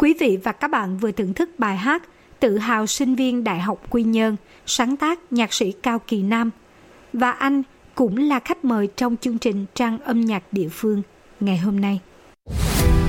Quý vị và các bạn vừa thưởng thức bài hát Tự hào sinh viên Đại học Quy Nhơn, sáng tác nhạc sĩ Cao Kỳ Nam. Và anh cũng là khách mời trong chương trình Trang âm nhạc địa phương ngày hôm nay.